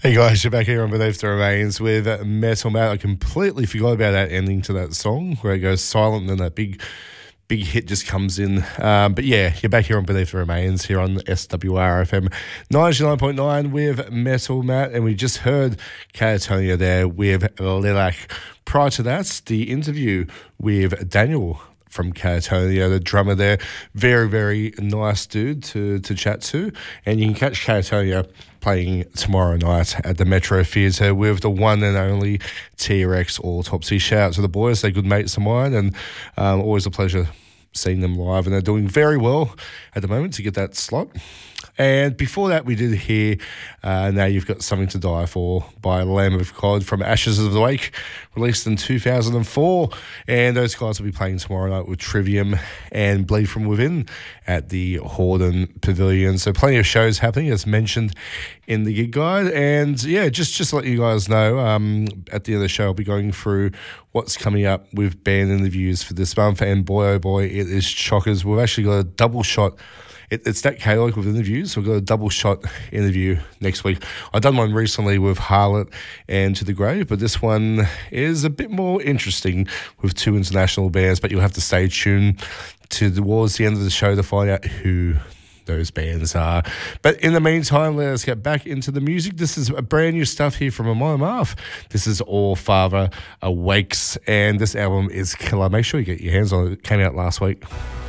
Hey guys, you're back here on Beneath the Remains with Metal Matt. I completely forgot about that ending to that song where it goes silent and then that big hit just comes in. But yeah, you're back here on Beneath the Remains here on SWRFM 99.9 with Metal Matt. And we just heard Catatonia there with Lilac. Prior to that, the interview with Daniel from Catatonia, the drummer there. Very, very nice dude to chat to. And you can catch Catatonia playing tomorrow night at the Metro Theatre with the one and only T-Rex Autopsy. Shout out to the boys, they're good mates of mine, and always a pleasure seeing them live, and they're doing very well at the moment to get that slot. And before that, we did hear Now You've Got Something to Die For by Lamb of God from Ashes of the Wake, released in 2004. And those guys will be playing tomorrow night with Trivium and Bleed From Within at the Horden Pavilion. So plenty of shows happening, as mentioned in the gig guide. And yeah, just to let you guys know, at the end of the show, I'll be going through what's coming up with band interviews for this month. And boy, oh boy, it is chockers. We've actually got a double shot. It's that chaotic with interviews, so we've got a double shot interview next week. I've done one recently with Harlot and To The Grave, but this one is a bit more interesting with two international bands, but you'll have to stay tuned towards the end of the show to find out who those bands are. But in the meantime, let us get back into the music. This is a brand new stuff here from Amaya Marth. This is All Father Awakes, and this album is killer. Make sure you get your hands on it. It came out last week.